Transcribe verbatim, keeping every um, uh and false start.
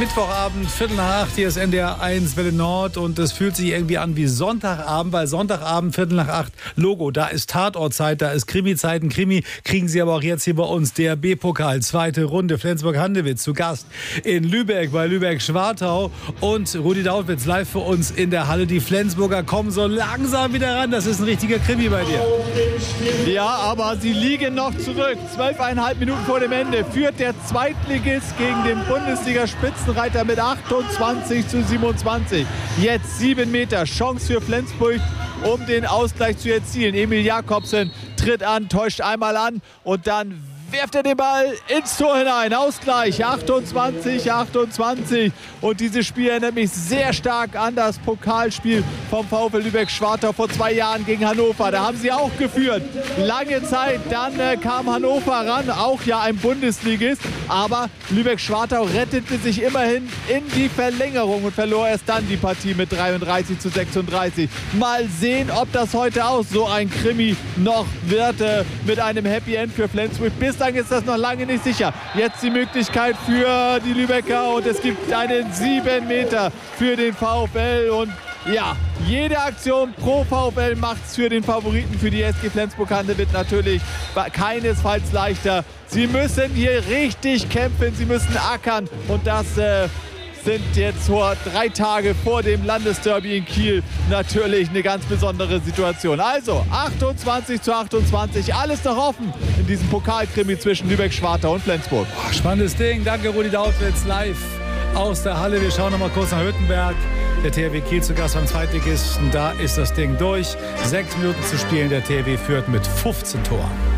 Mittwochabend, Viertel nach acht, hier ist N D R eins Welle Nord und es fühlt sich irgendwie an wie Sonntagabend, weil Sonntagabend, Viertel nach acht, Logo, da ist Tatortzeit, da ist Krimi-Zeit, ein Krimi kriegen Sie aber auch jetzt hier bei uns, D R B-Pokal, zweite Runde, Flensburg-Handewitt zu Gast in Lübeck bei Lübeck-Schwartau und Rudi Dautwitz live für uns in der Halle. Die Flensburger kommen so langsam wieder ran, das ist ein richtiger Krimi bei dir. Ja, aber sie liegen noch zurück, zwölfeinhalb Minuten vor dem Ende, führt der Zweitligist gegen den Bundesliga-Spitzenreiter mit achtundzwanzig zu siebenundzwanzig. Jetzt sieben Meter, Chance für Flensburg, um den Ausgleich zu erzielen. Emil Jakobsen tritt an, täuscht einmal an und dann werft er den Ball ins Tor hinein. Ausgleich, achtundzwanzig achtundzwanzig. Und dieses Spiel erinnert mich sehr stark an das Pokalspiel vom VfL Lübeck-Schwartau vor zwei Jahren gegen Hannover. Da haben sie auch geführt. Lange Zeit, dann äh, kam Hannover ran, auch ja ein Bundesligist. Aber Lübeck-Schwartau rettete sich immerhin in die Verlängerung und verlor erst dann die Partie mit dreiunddreißig zu sechsunddreißig. Mal sehen, ob das heute auch so ein Krimi noch wird äh, mit einem Happy End für Flensburg. Bislang ist das noch lange nicht sicher. Jetzt die Möglichkeit für die Lübecker und es gibt einen sieben Meter für den VfL und ja, jede Aktion pro VfL macht es für den Favoriten, für die S G Flensburg-Handewitt natürlich keinesfalls leichter. Sie müssen hier richtig kämpfen, sie müssen ackern und das äh, sind jetzt vor drei Tage vor dem Landesderby in Kiel natürlich eine ganz besondere Situation. Also achtundzwanzig zu achtundzwanzig, alles noch offen in diesem Pokalkrimi zwischen Lübeck-Schwartau und Flensburg. Oh, spannendes Ding, danke Rudi Dautwitz live aus der Halle. Wir schauen noch mal kurz nach Hüttenberg. Der T H W Kiel zu Gast beim Zweitligisten, da ist das Ding durch. Sechs Minuten zu spielen, der T H W führt mit fünfzehn Toren.